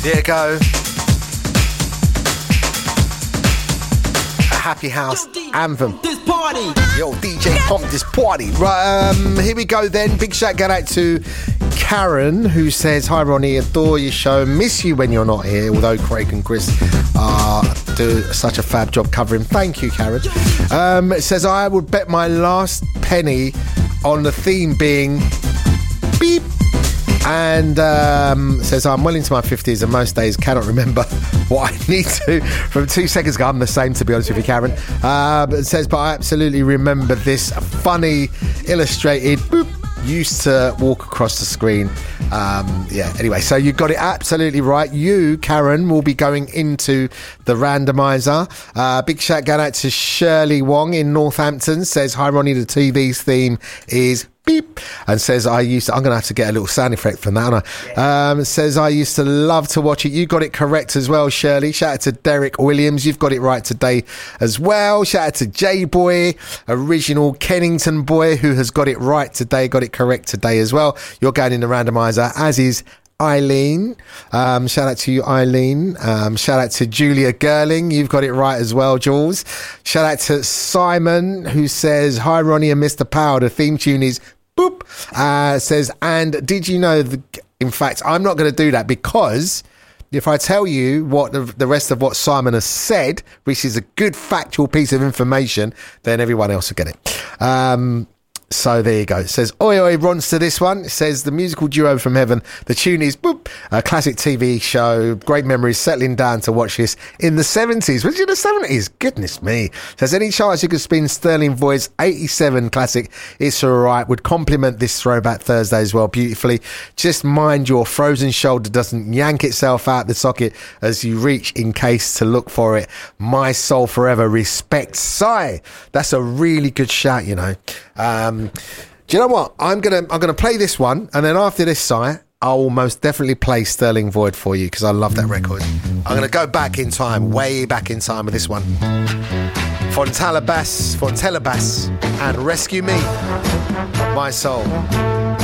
There you go. A Happy House anthem. This party. Yo, DJ pump this party. Right, here we go then. Big shout out to Karen, who says, hi Ronnie, adore your show, miss you when you're not here, although Craig and Chris do such a fab job covering. Thank you, Karen. It says, I would bet my last penny on the theme being beep. And says, I'm well into my 50s and most days cannot remember what I need to. From 2 seconds ago, I'm the same, to be honest with you, Karen. It says, but I absolutely remember this funny illustrated boop used to walk across the screen. Anyway, so you got it absolutely right. You, Karen, will be going into the randomizer. Big shout going out to Shirley Wong in Northampton. Says, hi Ronnie, the TV's theme is beep, and says I'm gonna have to get a little sound effect from that, aren't I? Says I used to love to watch it. You got it correct as well, Shirley. Shout out to Derek Williams, you've got it right today as well. Shout out to J Boy, original Kennington boy, who has got it right today, got it correct today as well. You're going in the randomizer, as is Eileen. Shout out to you, Eileen. Shout out to Julia Gerling, you've got it right as well, Jules. Shout out to Simon, who says, hi Ronnie and Mr. Power, the theme tune is boop. Says, and did you know in fact, I'm not going to do that, because if I tell you what the rest of what Simon has said, which is a good factual piece of information, then everyone else will get it. So there you go. It says, oi oi Rons to this one. It says, the musical duo from heaven. The tune is boop, a classic TV show. Great memories, settling down to watch this in the 70s. Was it in the 70s? Goodness me. It says, any chance you could spin Sterling Void's 87 classic It's Alright would complement this Throwback Thursday as well beautifully. Just mind your frozen shoulder doesn't yank itself out the socket as you reach in case to look for it. My soul forever. Respect, Sigh. That's a really good shout, you know. Do you know what? I'm gonna play this one, and then after this, Sigh, I will most definitely play Sterling Void for you, because I love that record. I'm gonna go back in time, way back in time with this one. Fontelabas, and Rescue Me, My Soul.